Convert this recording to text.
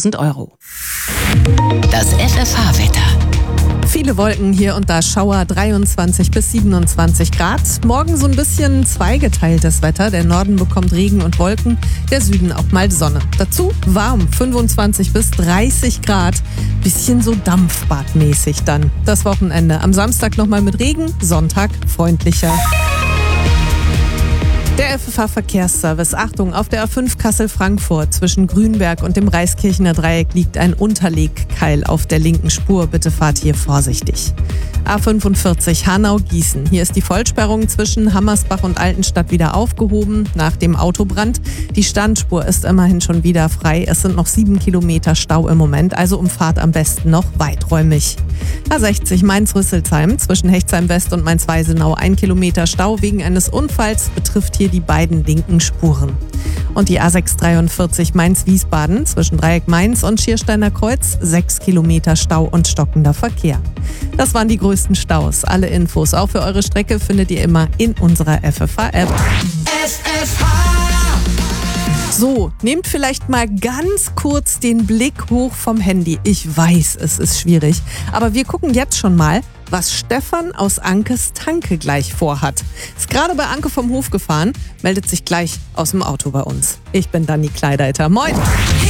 1000 €. Das FFH-Wetter. Viele Wolken, hier und da Schauer, 23 bis 27 Grad. Morgen so ein bisschen zweigeteiltes Wetter. Der Norden bekommt Regen und Wolken, der Süden auch mal Sonne. Dazu warm, 25 bis 30 Grad. Bisschen so dampfbadmäßig dann. Das Wochenende. Am Samstag nochmal mit Regen, Sonntag freundlicher. Der FFH-Verkehrsservice. Achtung, auf der A5 Kassel-Frankfurt zwischen Grünberg und dem Reiskirchener Dreieck liegt ein Unterlegkeil auf der linken Spur. Bitte fahrt hier vorsichtig. A45 Hanau-Gießen. Hier ist die Vollsperrung zwischen Hammersbach und Altenstadt wieder aufgehoben nach dem Autobrand. Die Standspur ist immerhin schon wieder frei. Es sind noch 7 Kilometer Stau im Moment, also umfahrt am besten noch weiträumig. A60 Mainz-Rüsselsheim zwischen Hechtsheim West und Mainz-Weisenau 1 Kilometer Stau wegen eines Unfalls betrifft hier die beiden linken Spuren. Und die A643 Mainz-Wiesbaden zwischen Dreieck Mainz und Schiersteiner Kreuz 6 Kilometer Stau und stockender Verkehr. Das waren die größten Staus. Alle Infos auch für eure Strecke findet ihr immer in unserer FFH-App. So, nehmt vielleicht mal ganz kurz den Blick hoch vom Handy. Ich weiß, es ist schwierig, aber wir gucken jetzt schon mal, was Stefan aus Ankes Tanke gleich vorhat. Ist gerade bei Anke vom Hof gefahren, meldet sich gleich aus dem Auto bei uns. Ich bin Dani Kleideiter. Moin!